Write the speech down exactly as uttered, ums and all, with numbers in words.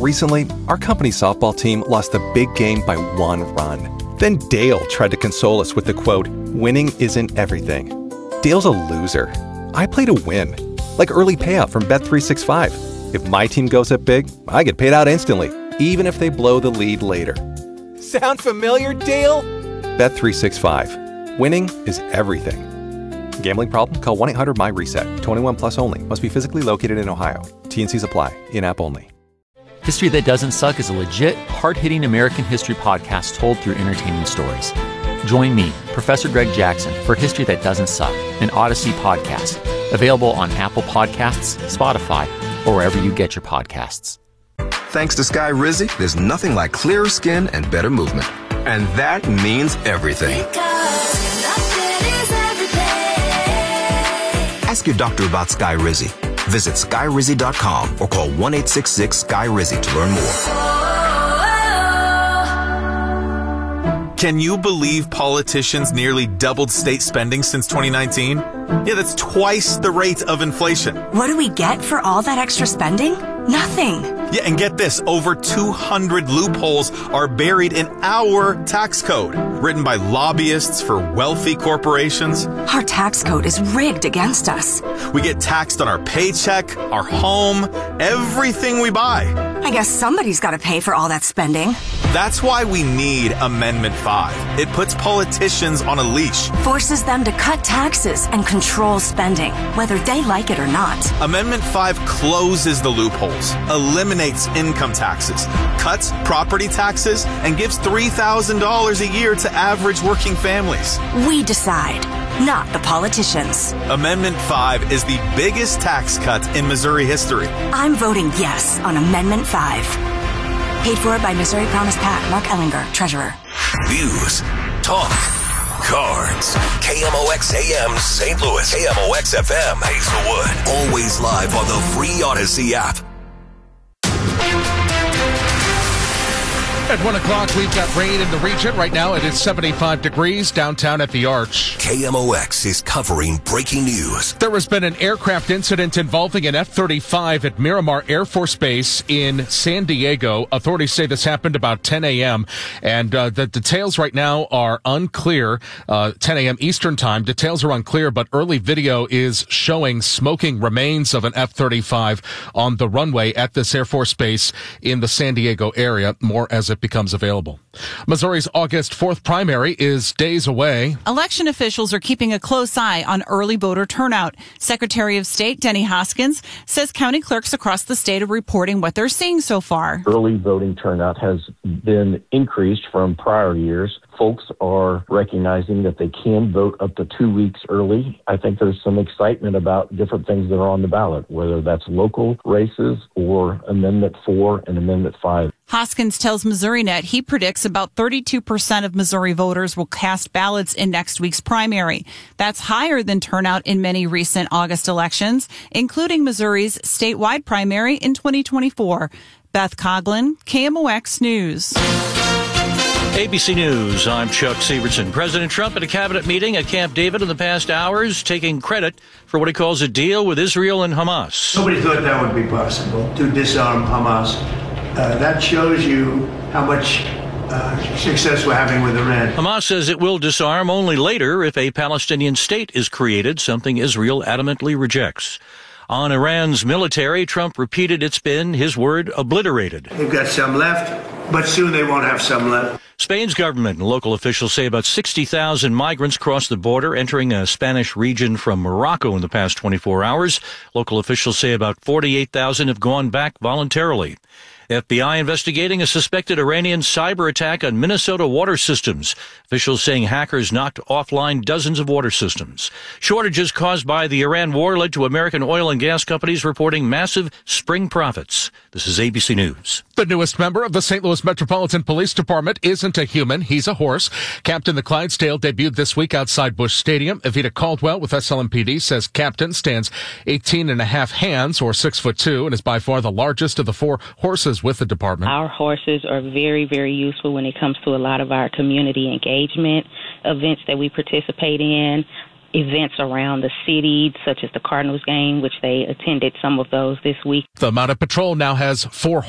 Recently, our company softball team lost a big game by one run. Then Dale tried to console us with the quote, "Winning isn't everything." Dale's a loser. I play to win. Like early payout from Bet three sixty-five. If my team goes up big, I get paid out instantly, even if they blow the lead later. Sound familiar, Dale? Bet three sixty-five. Winning is everything. Gambling problem? Call one eight hundred M Y RESET. twenty-one plus only. Must be physically located in Ohio. T and Cs apply. In-app only. History That Doesn't Suck is a legit, hard-hitting American history podcast told through entertaining stories. Join me, Professor Greg Jackson, for History That Doesn't Suck, an Odyssey podcast. Available on Apple Podcasts, Spotify, or wherever you get your podcasts. Thanks to Sky Rizzy, there's nothing like clearer skin and better movement. And that means everything. Ask your doctor about Sky Rizzy. Visit sky rizzy dot com or call one eight six six Sky Rizzy to learn more. Can you believe politicians nearly doubled state spending since twenty nineteen? Yeah, that's twice the rate of inflation. What do we get for all that extra spending? Nothing. Yeah, and get this, over two hundred loopholes are buried in our tax code, written by lobbyists for wealthy corporations. Our tax code is rigged against us. We get taxed on our paycheck, our home, everything we buy. I guess somebody's got to pay for all that spending. That's why we need Amendment five. It puts politicians on a leash. Forces them to cut taxes and control spending, whether they like it or not. Amendment five closes the loopholes, eliminates income taxes, cuts property taxes, and gives three thousand dollars a year to average working families. We decide, not the politicians. Amendment five is the biggest tax cut in Missouri history. I'm voting yes on Amendment five. Paid for by Missouri Promise PAC, Mark Ellinger, Treasurer. News, talk, cards. K M O X A M Saint Louis. K M O X F M Hazelwood. Always live on the free Odyssey app. At one o'clock, we've got rain in the region. Right now, it is seventy-five degrees downtown at the Arch. K M O X is covering breaking news. There has been an aircraft incident involving an F thirty-five at Miramar Air Force Base in San Diego. Authorities say this happened about ten a.m., and uh, the details right now are unclear. Uh, ten a.m. Eastern Time. Details are unclear, but early video is showing smoking remains of an F thirty-five on the runway at this Air Force Base in the San Diego area. More as it becomes available. Missouri's August fourth primary is days away. Election officials are keeping a close eye on early voter turnout. Secretary of State Denny Hoskins says county clerks across the state are reporting what they're seeing so far. Early voting turnout has been increased from prior years. Folks are recognizing that they can vote up to two weeks early. I think there's some excitement about different things that are on the ballot, whether that's local races or Amendment four and Amendment five. Hoskins tells MissouriNet he predicts about thirty-two percent of Missouri voters will cast ballots in next week's primary. That's higher than turnout in many recent August elections, including Missouri's statewide primary in twenty twenty-four. Beth Coughlin, K M O X News. A B C News, I'm Chuck Severson. President Trump at a cabinet meeting at Camp David in the past hours, taking credit for what he calls a deal with Israel and Hamas. Nobody thought that would be possible, to disarm Hamas. Uh, that shows you how much uh, success we're having with Iran. Hamas says it will disarm only later if a Palestinian state is created, something Israel adamantly rejects. On Iran's military, Trump repeated it's been, his word, obliterated. They've got some left, but soon they won't have some left. Spain's government and local officials say about sixty thousand migrants crossed the border entering a Spanish region from Morocco in the past twenty-four hours. Local officials say about forty-eight thousand have gone back voluntarily. F B I investigating a suspected Iranian cyber attack on Minnesota water systems. Officials saying hackers knocked offline dozens of water systems. Shortages caused by the Iran war led to American oil and gas companies reporting massive spring profits. This is A B C News. The newest member of the Saint Louis Metropolitan Police Department isn't a human, he's a horse. Captain the Clydesdale debuted this week outside Busch Stadium. Evita Caldwell with S L M P D says Captain stands eighteen and a half hands, or six foot two, and is by far the largest of the four horses with the department. Our horses are very, very useful when it comes to a lot of our community engagement events that we participate in, events around the city, such as the Cardinals game, which they attended some of those this week. The Mounted Patrol now has four